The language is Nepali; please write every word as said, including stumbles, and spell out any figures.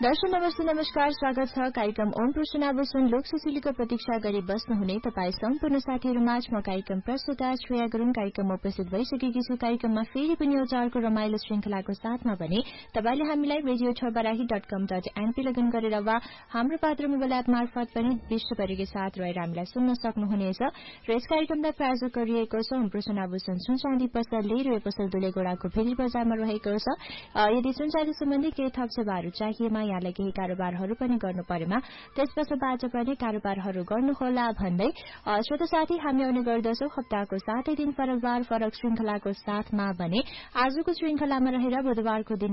दर्शक नमस्ते नमस्कार स्वागत छ कार्यक्रम ओम प्रश्नावसन लोक सुशीलीको प्रतीक्षा गरी बस्नुहुने तपाई सम्पूर्ण साथीहरूमाझ म कार्यक्रम प्रस्तुता श्रेया गुरुङ कार्यक्रम उपस्थित भइसकेकी छु। कार्यक्रममा फेरि पनि एउटा अर्को रमाइलो श्रृंखलाको साथमा भने तपाईले हामीलाई रेडियो छबराही डट कम डट एनपी लगइन गरेर वा हाम्रो पात्र मोबाइल एप मार्फत पनि विश्वभरिकै साथ रहेर हामीलाई सुन्न सक्नुहुनेछ। र यस कार्यक्रमलाई प्रायोजक गरिएको छ ओम प्रश्नावसन सुनचाँदी पसलले र पसल दुलेगोडाको भेरी बजारमा रहेको छ। यदि सुनचाँदी सम्बन्धी केही थप सेवाहरू चाहिएमा यहाँलाई केही कारोबारहरू पनि गर्नु परेमा त्यसपछिबाट पनि कारोबारहरू गर्नुहोला भन्दै श्रोता साथी हामी आउने गर्दछौं हप्ताको सातै दिन फरक बार फरक श्रृंखलाको साथमा भने आजको श्रृंखलामा रहेर बुधबारको दिन